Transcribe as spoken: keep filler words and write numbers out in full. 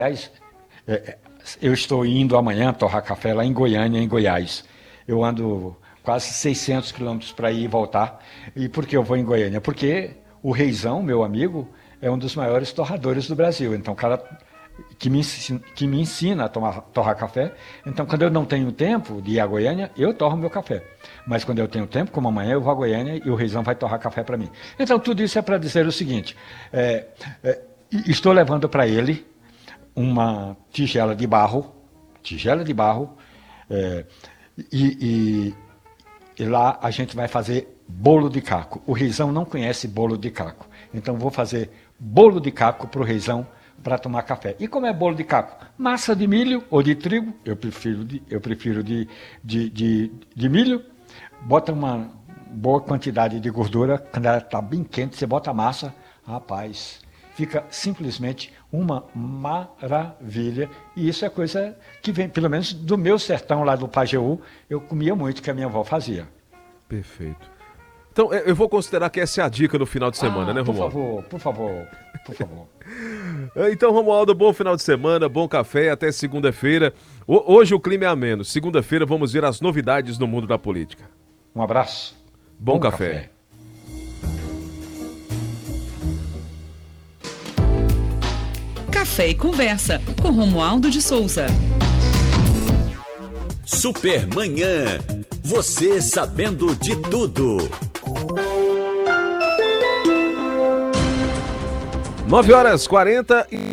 Aliás, é, é, eu estou indo amanhã torrar café lá em Goiânia, em Goiás. Eu ando quase seiscentos quilômetros para ir e voltar. E por que eu vou em Goiânia? Porque o Reizão, meu amigo, é um dos maiores torradores do Brasil. Então, o cara que me ensina, que me ensina a tomar, torrar café. Então, quando eu não tenho tempo de ir a Goiânia, eu torro meu café. Mas quando eu tenho tempo, como amanhã, eu vou a Goiânia e o Reizão vai torrar café para mim. Então, tudo isso é para dizer o seguinte: é, é, estou levando para ele uma tigela de barro, tigela de barro, é, e, e, e lá a gente vai fazer bolo de caco. O Reizão não conhece bolo de caco, então vou fazer bolo de caco para o Reizão para tomar café. E como é bolo de caco? Massa de milho ou de trigo, eu prefiro de, eu prefiro de, de, de, de milho, bota uma boa quantidade de gordura, quando ela está bem quente, você bota a massa, rapaz, fica simplesmente uma maravilha. E isso é coisa que vem, pelo menos do meu sertão lá do Pajeú, eu comia muito, que a minha avó fazia. Perfeito. Então, eu vou considerar que essa é a dica no final de semana, ah, né, Romualdo? Por favor, por favor, por favor. Então, Romualdo, bom final de semana, bom café, até segunda-feira. Hoje o clima é ameno. Segunda-feira vamos ver as novidades no mundo da política. Um abraço. Bom, bom café. café. Café e Conversa, com Romualdo de Souza. Supermanhã. Você sabendo de tudo. nove horas e quarenta e